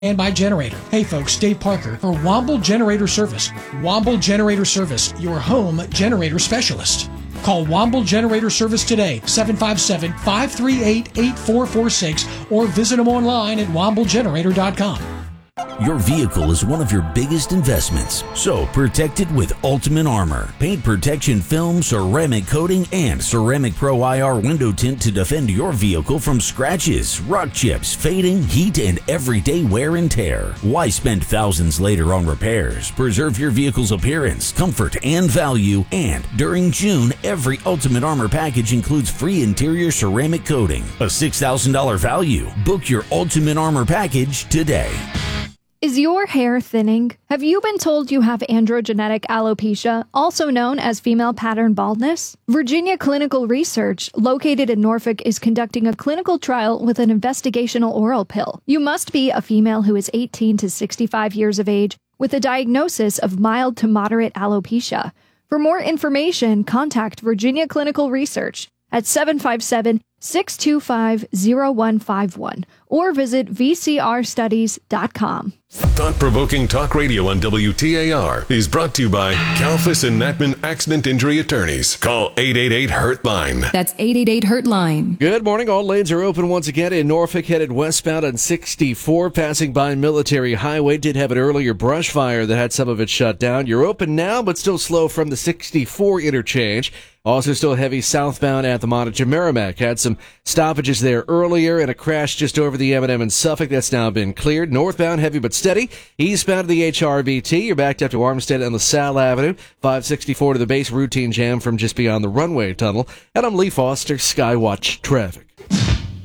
And by Generator. Hey folks, Dave Parker for Womble Generator Service. Womble Generator Service, your home generator specialist. Call Womble Generator Service today, 757-538-8446, or visit them online at womblegenerator.com. Your vehicle is one of your biggest investments, so protect it with Ultimate Armor. Paint protection film, ceramic coating, and Ceramic Pro IR window tint to defend your vehicle from scratches, rock chips, fading, heat, and everyday wear and tear. Why spend thousands later on repairs? Preserve your vehicle's appearance, comfort, and value. And during June, every Ultimate Armor package includes free interior ceramic coating, a $6,000 value. Book your Ultimate Armor package today. Is your hair thinning? Have you been told you have androgenetic alopecia, also known as female pattern baldness? Virginia Clinical Research, located in Norfolk, is conducting a clinical trial with an investigational oral pill. You must be a female who is 18 to 65 years of age with a diagnosis of mild to moderate alopecia. For more information, contact Virginia Clinical Research at 757-625-0151 or visit vcrstudies.com. Thought-provoking talk radio on WTAR is brought to you by Kalfas and Natman Accident Injury Attorneys. Call 888-HURT-LINE. That's 888-HURT-LINE. Good morning. All lanes are open once again in Norfolk, headed westbound on 64, passing by Military Highway. Did have an earlier brush fire that had some of it shut down. You're open now, but still slow from the 64 interchange. Also still heavy southbound at the Montague Merrimack. Had some stoppages there earlier and a crash just over the M&M in Suffolk. That's now been cleared. Northbound heavy but steady. Eastbound to the HRBT. You're backed up to Armstead and LaSalle Avenue. 564 to the base, routine jam from just beyond the runway tunnel. And I'm Lee Foster, Skywatch Traffic.